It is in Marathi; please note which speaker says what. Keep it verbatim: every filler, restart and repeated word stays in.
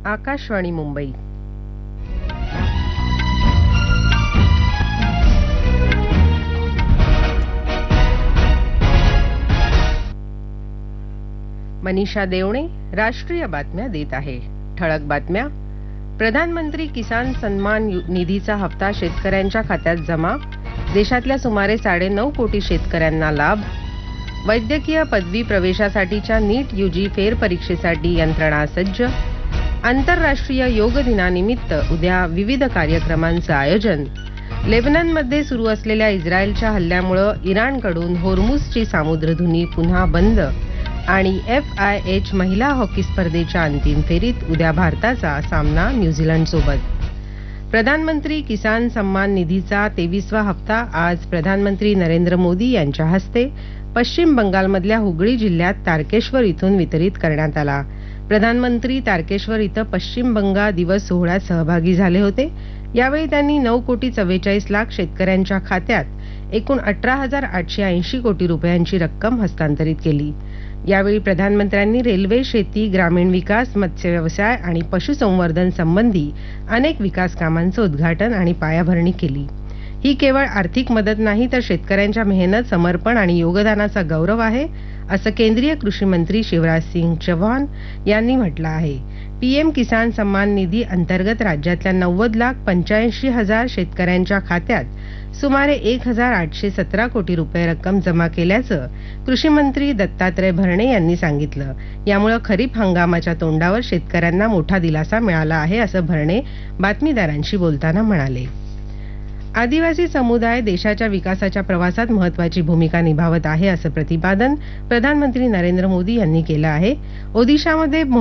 Speaker 1: आकाशवाणी मुंबई. मनीषा देवणे राष्ट्रीय बातम्या देत आहे. ठळक बातम्या. प्रधानमंत्री किसान सन्मान निधीचा हप्ता शेतकऱ्यांच्या खात्यात जमा. देशातल्या सुमारे साडे नऊ कोटी शेतकऱ्यांना लाभ. वैद्यकीय पदवी प्रवेशासाठीच्या नीट यूजी फेरपरीक्षेसाठी यंत्रणा सज्ज. आंतरराष्ट्रीय योग दिनानिमित्त उद्या विविध कार्यक्रमांचं आयोजन. लेबननमध्ये सुरू असलेल्या इस्रायलच्या हल्ल्यामुळे इराणकडून होर्मुझची सामुद्रधुनी पुन्हा बंद. आणि एफ आय एच महिला हॉकी स्पर्धेच्या अंतिम फेरीत उद्या भारताचा सामना न्यूझीलंडसोबत. प्रधानमंत्री किसान सन्मान निधीचा तेविसावा हप्ता आज प्रधानमंत्री नरेंद्र मोदी यांच्या हस्ते पश्चिम बंगालमधल्या हुगळी जिल्ह्यात तारकेश्वर इथून वितरित करण्यात आला. प्रधानमंत्री तारकेश्वर इथं पश्चिम बंगाल दिवस सोहळ्यात सहभागी झाले होते. यावेळी त्यांनी नऊ कोटी चव्वेचाळीस लाख शेतकऱ्यांच्या खात्यात एकूण अठरा हजार आठशे ऐंशी कोटी रुपयांची रक्कम हस्तांतरित केली. यावेळी प्रधानमंत्र्यांनी रेल्वे, शेती, ग्रामीण विकास, मत्स्य व्यवसाय आणि पशुसंवर्धन संबंधी अनेक विकास कामांचं उद्घाटन आणि पायाभरणी केली. ही केवळ आर्थिक मदत नाही तर शेतकऱ्यांच्या मेहनत, समर्पण आणि योगदानाचा गौरव आहे, असं केंद्रीय कृषी मंत्री शिवराज सिंग चौहान यांनी म्हटलं आहे. पीएम किसान सन्मान निधी अंतर्गत राज्यातल्या नव्वद लाख पंच्याऐंशी हजार शेतकऱ्यांच्या खात्यात सुमारे एक हजार आठशे सतरा कोटी रुपये रक्कम जमा केल्याचं कृषी मंत्री दत्तात्रय भरणे यांनी सांगितलं. यामुळे खरीप हंगामाच्या तोंडावर शेतकऱ्यांना मोठा दिलासा मिळाला आहे, असं भरणे बातमीदारांशी बोलताना म्हणाले. आदिवासी समुदाय देशाच्या विकासाच्या प्रवासात महत्वाची भूमिका निभावत आहे, असं प्रतिपादन प्रधानमंत्री नरेंद्र मोदी यांनी केलं आहे. ओदिशामध्ये